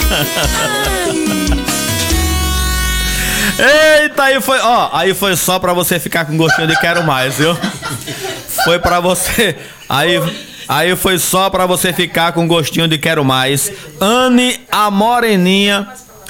Eita, aí foi só pra você ficar com gostinho de quero mais, viu? Foi pra você. Aí foi só pra você ficar com gostinho de quero mais. Anne a Moreninha,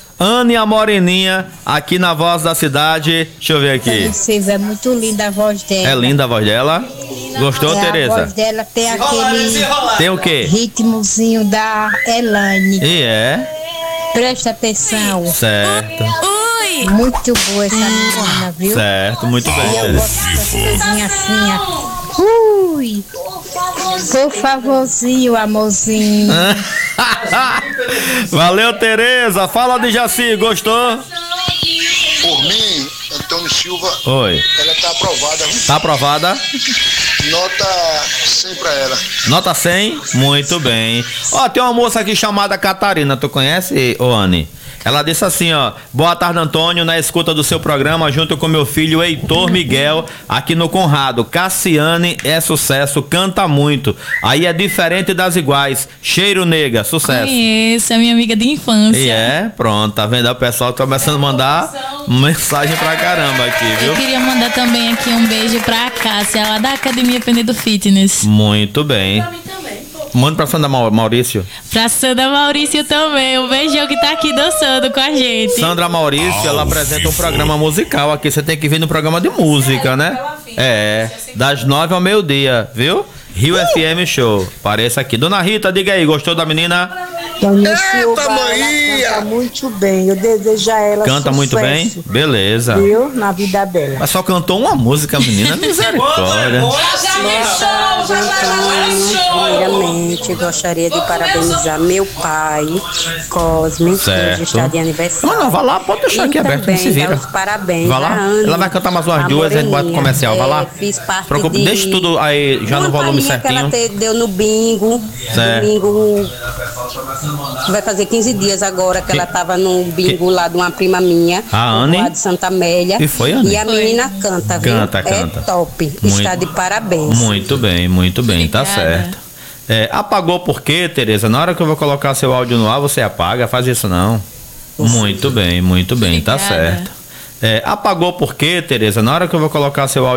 aqui na Voz da Cidade. Deixa eu ver aqui. Silvia, é muito linda a voz dela. É linda a voz dela? Gostou, Tereza? A voz dela tem aquele... Tem o quê? Ritmozinho da Elaine. E é? Presta atenção. Certo. Muito boa essa menina, viu? Certo, muito bem. E eu gosto dessas coisinhas assim, ó. Ui! Por favorzinho, amorzinho. Valeu, Tereza. Fala de Jaci, gostou? Por mim, Antônio Silva. Oi. Ela tá aprovada. Tá aprovada? Nota 100 pra ela. Nota 100? Muito bem. Ó, tem uma moça aqui chamada Catarina. Tu conhece, ô Anne? Ela disse assim, ó: boa tarde, Antônio, na escuta do seu programa, junto com meu filho Heitor Miguel, aqui no Conrado. Cassiane é sucesso, canta muito. Aí é diferente das iguais. Cheiro, nega, sucesso. Conheço, é minha amiga de infância. E é, pronto, tá vendo? O pessoal tá começando a mandar mensagem pra caramba aqui, viu? Eu queria mandar também aqui um beijo pra Cássia, lá da Academia Penedo Fitness. Muito bem. Manda pra Sandra Maurício. Pra Sandra Maurício também. Um beijão que tá aqui dançando com a gente. Sandra Maurício, ela apresenta um programa musical aqui. Você tem que vir no programa de música, né? É, das 9 ao meio-dia, viu? Rio FM Show. Apareça aqui. Dona Rita, diga aí, gostou da menina? Antônio Silva, ela canta muito bem. Eu desejo a ela Canta sucesso, muito bem? Beleza. viu? Na vida dela. Mas só cantou uma música, menina. Misericórdia. Primeiramente, gostaria de parabenizar meu pai, Cosme, que hoje está de aniversário. Não, vai lá, pode deixar aqui aberto, não se vira. Os parabéns. Vai lá. Ela vai cantar mais umas duas, a gente bota comercial. Vai lá. Fiz parte Preocupe, deixa tudo aí já no volume certinho. Que ela deu no bingo. Certo. Domingo. Vai fazer 15 dias agora que ela estava no bingo lá de uma prima minha. A Anne? Lá de Santa Amélia. E foi, Anne? E a menina canta, viu? Canta. É top. Está de parabéns. Muito bem, tá certo. É, apagou por quê, Tereza? Na hora que eu vou colocar seu áudio no ar, você apaga? Faz isso não. Muito bem, tá certo. É, apagou por quê, Tereza? Na hora que eu vou colocar seu áudio